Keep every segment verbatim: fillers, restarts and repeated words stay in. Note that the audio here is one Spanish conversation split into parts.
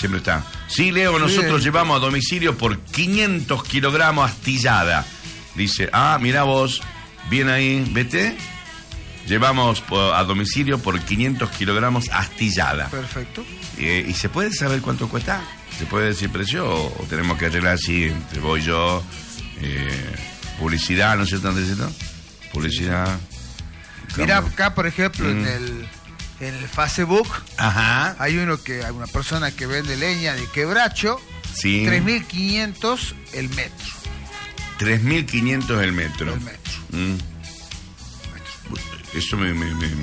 Siempre está. Sí, Leo, nosotros sí. llevamos a domicilio por quinientos kilogramos astillada. Dice, ah, mira vos, bien ahí, vete. Llevamos a domicilio por quinientos kilogramos astillada. Perfecto. Eh, ¿Y se puede saber cuánto cuesta? ¿Se puede decir precio o, o tenemos que arreglar así? Te voy yo, eh, publicidad, ¿no es cierto, Andresito? Publicidad. Sí. Mira, acá, por ejemplo, mm. en el en el Facebook, ajá, hay uno que hay una persona que vende leña de quebracho, sí. tres mil quinientos el metro. tres mil quinientos el metro. El metro. Mm. Eso me, me, me...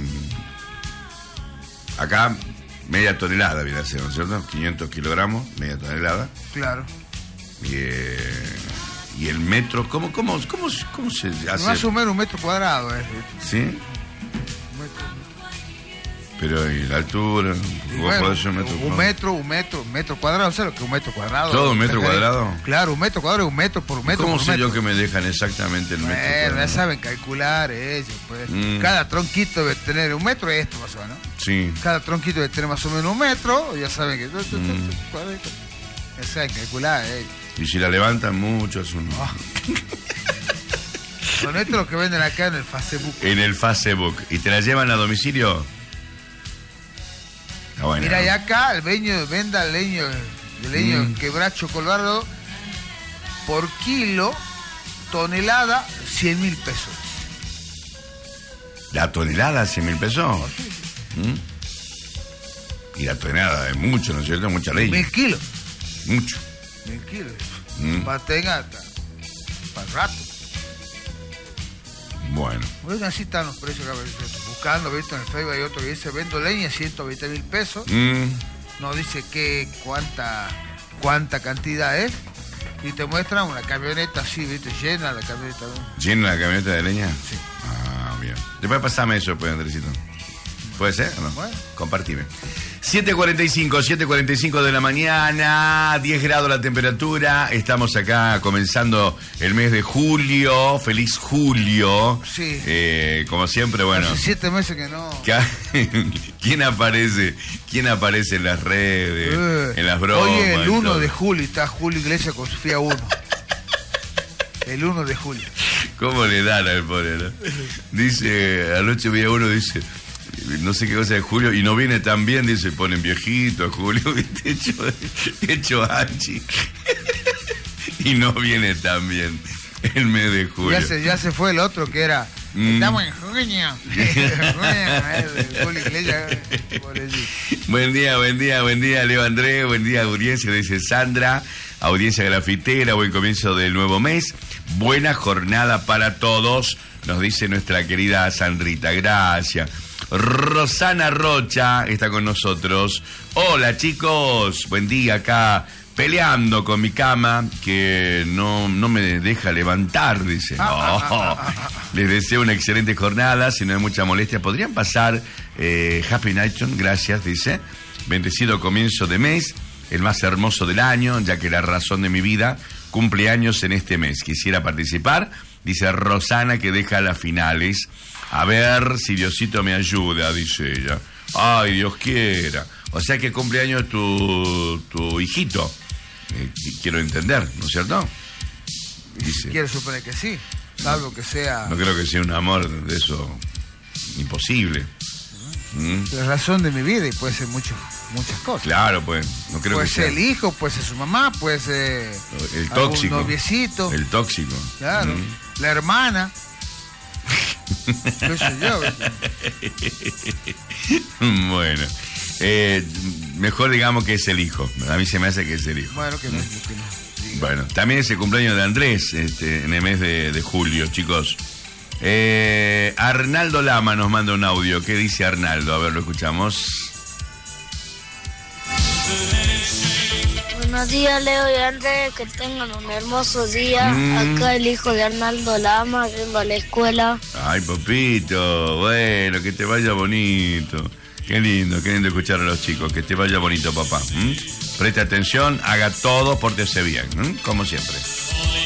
Acá, media tonelada viene a ser, ¿no es cierto? quinientos kilogramos, media tonelada. Claro. Y, eh, y el metro, ¿cómo, cómo, cómo, cómo se hace? Más o menos un metro cuadrado, ¿eh? ¿Sí? Un metro. Pero, ¿y la altura? Bueno, podés un, metro, un metro, un metro, un metro cuadrado, ¿sabes lo que es un metro cuadrado? ¿Todo un metro cuadrado? Claro, un metro cuadrado es un metro por un metro. ¿Cómo por sé metro? yo que me dejan exactamente el bueno, metro cuadrado? Ya saben calcular ellos, pues. Mm. Cada tronquito debe tener un metro, es esto más o menos. Sí. Cada tronquito debe tener más o menos un metro, ya saben que... Mm. Ya saben calcular ellos. Y si la levantan mucho, es un... Oh. Son estos los que venden acá en el Facebook. En el Facebook. ¿Y te la llevan a domicilio? Ah, bueno, mira, ¿no? y acá el leño, venda el leño, el leño mm. quebracho colorado por kilo, tonelada, cien mil pesos. ¿La tonelada, cien mil pesos? Oh, sí. ¿Mm? Y la tonelada es mucho, ¿no es cierto? Mucha leña. Mil kilos. Mucho. Mil kilos. Mm. Para tenga para el rato. Bueno. Bueno, así están los precios acá. Buscando, visto en el Facebook hay otro que dice vendo leña, ciento veinte mil pesos. Mm. No dice qué, cuánta, cuánta cantidad es. Y te muestran una camioneta así, viste, llena la camioneta. ¿Llena la camioneta de leña? Sí. Ah, bien. Después pasame eso, pues, Andresito. ¿Puede ser o no? Bueno. Compartime. siete cuarenta y cinco, siete cuarenta y cinco de la mañana, diez grados la temperatura. Estamos acá comenzando el mes de julio. Feliz julio. Sí. Eh, como siempre, bueno. Hace siete meses que no. ¿Quién aparece? ¿Quién aparece en las redes? Uh, en las bromas. Oye, el uno de julio está Julio Iglesias con Sofía uno. El uno de julio. ¿Cómo le dan al pobre, no? Dice, anoche vi a uno, dice... no sé qué cosa de Julio, y no viene tan bien, dice, ponen viejito, Julio, ¿viste? Hecho, hecho anchi. Y no viene tan bien el mes de julio. Ya se, ya se fue el otro que era, mm. estamos en junio. Buen día, buen día, buen día, Leo Andrés, buen día, audiencia, dice Sandra, audiencia grafitera, buen comienzo del nuevo mes, buena jornada para todos, nos dice nuestra querida Sandrita, gracias. Rosana Rocha está con nosotros. Hola chicos, buen día acá, peleando con mi cama que no, no me deja levantar, dice. No, les deseo una excelente jornada, si no hay mucha molestia, podrían pasar eh, Happy Nighton, gracias, dice. Bendecido comienzo de mes, el más hermoso del año, ya que la razón de mi vida cumple años en este mes. Quisiera participar, dice Rosana, que deja las finales. A ver si Diosito me ayuda, dice ella. Ay, Dios quiera. O sea que cumpleaños tu, tu hijito. Eh, quiero entender, ¿no es cierto? Dice. Quiero suponer que sí, salvo que sea... No creo que sea un amor de eso imposible. ¿Mm? La razón de mi vida y puede ser mucho, muchas cosas. Claro, pues. No creo puede que ser sea... el hijo, puede ser su mamá, puede ser... El tóxico. Un noviecito. El tóxico. Claro. ¿Mm? La hermana. ¿Qué sé yo? Bueno, eh, mejor digamos que es el hijo. A mí se me hace que es el hijo. Bueno, que no, ¿Mm? que no. Bueno, también es el cumpleaños de Andrés, este, en el mes de, de julio, chicos. Eh, Arnaldo Lama nos manda un audio. ¿Qué dice Arnaldo? A ver, lo escuchamos. Buenos días, Leo y Andrés, que tengan un hermoso día. Mm. Acá el hijo de Arnaldo Lama, yendo a la escuela. Ay, papito, bueno, que te vaya bonito. Qué lindo, qué lindo escuchar a los chicos. Que te vaya bonito, papá. ¿Mm? Presta atención, haga todo, pórtese bien, ¿Mm? como siempre.